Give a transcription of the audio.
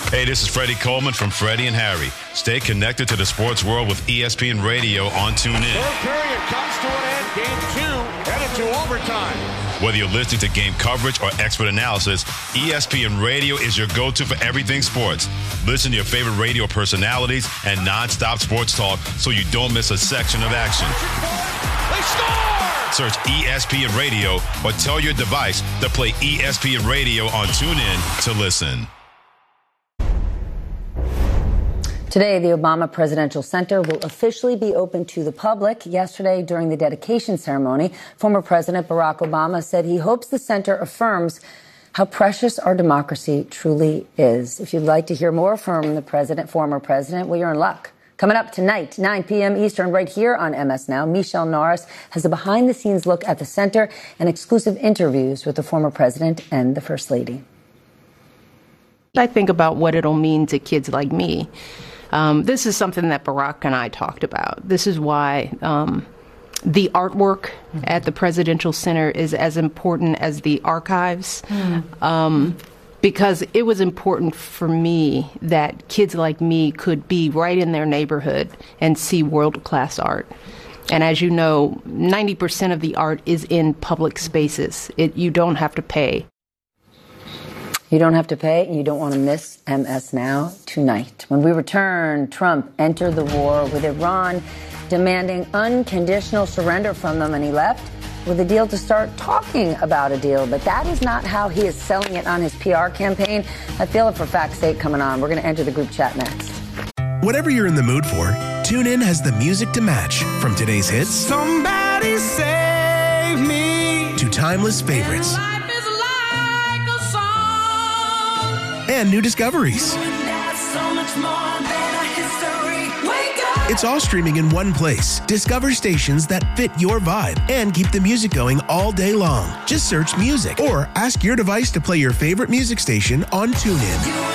Hey, this is Freddie Coleman from Freddie and Harry. Stay connected to the sports world with ESPN Radio on TuneIn. Third period comes to an end. Game 2 headed to overtime. Whether you're listening to game coverage or expert analysis, ESPN Radio is your go-to for everything sports. Listen to your favorite radio personalities and non-stop sports talk so you don't miss a section of action. They score! Search ESPN Radio or tell your device to play ESPN Radio on TuneIn to listen. Today, the Obama Presidential Center will officially be open to the public. Yesterday, during the dedication ceremony, former President Barack Obama said he hopes the center affirms how precious our democracy truly is. If you'd like to hear more from the former president, well, you're in luck. Coming up tonight, 9 p.m. Eastern, right here on MS Now, Michelle Norris has a behind-the-scenes look at the center and exclusive interviews with the former president and the First Lady. I think about what it'll mean to kids like me. This is something that Barack and I talked about. This is why the artwork at the Presidential Center is as important as the archives, because it was important for me that kids like me could be right in their neighborhood and see world-class art. And as you know, 90% of the art is in public spaces. You don't have to pay. You don't have to pay, and you don't want to miss MS Now tonight. When we return, Trump entered the war with Iran, demanding unconditional surrender from them, and he left with a deal to start talking about a deal. But that is not how he is selling it on his PR campaign. I feel it for fact's sake coming on. We're going to enter the group chat next. Whatever you're in the mood for, TuneIn has the music to match. From today's hits, Somebody save me, to timeless favorites and new discoveries. It's all streaming in one place. Discover stations that fit your vibe and keep the music going all day long. Just search music or ask your device to play your favorite music station on TuneIn.